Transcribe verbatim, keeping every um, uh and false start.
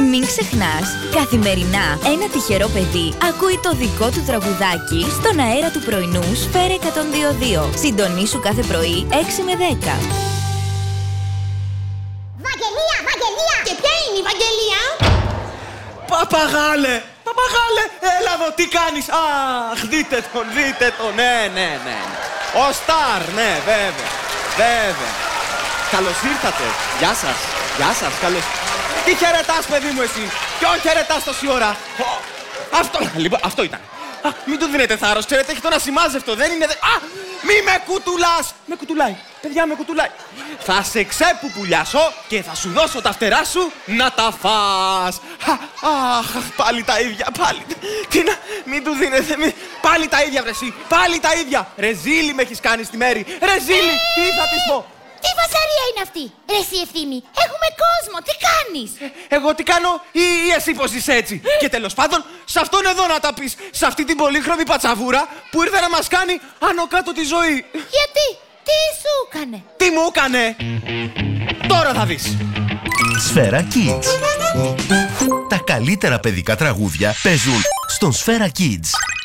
Μην ξεχνάς, καθημερινά ένα τυχερό παιδί ακούει το δικό του τραγουδάκι στον αέρα του πρωινού Σφαίρα εκατόν δύο κόμμα δύο. Συντονίσου κάθε πρωί έξι με δέκα. Βαγγελία, Βαγγελία! Και ποια είναι η Βαγγελία? Παπαγάλε! Παπαγάλε! Έλα εδώ, τι κάνεις? Αχ, δείτε τον, δείτε τον, ναι, ναι, ναι. Ο Σταρ, ναι, βέβαια, βέβαια. Καλώς ήρθατε. Γεια σας, γεια σας, καλώς... Τι χαιρετάς, παιδί μου, εσύ? Ποιον χαιρετάς τόση ώρα? Αυτό, λοιπόν, αυτό ήταν. Α, μην του δίνετε θάρρος, ξέρετε, έχει τον ασημάζευτο, δεν είναι... Δε... Α, μη με κουτουλάς! Με κουτουλάει, παιδιά, με κουτουλάει. Θα σε ξεπουπουλιάσω και θα σου δώσω τα φτερά σου να τα φας. Αχ, πάλι τα ίδια, πάλι. Τι να, μην του δίνετε, μη... Πάλι τα ίδια, βρε εσύ, πάλι τα ίδια. Ρεζίλη με έχεις κάνει στη μέρη, ρεζίλη, τι θα της πω? Τι φασαρία είναι αυτή? Ρε εσύ Ευθύμη, έχουμε κόσμο, τι κάνεις? Ε, εγώ τι κάνω ή, ή εσύ πως είσαι έτσι? Και τέλος πάντων, σε αυτόν εδώ να τα πεις, σε αυτή την πολύχρωμη πατσαβούρα που ήρθε να μας κάνει άνω κάτω τη ζωή. Γιατί, τι σου έκανε? Τι μου έκανε? Τώρα θα δεις. Σφαίρα Kids. Τα καλύτερα παιδικά τραγούδια παίζουν στον Σφαίρα Kids.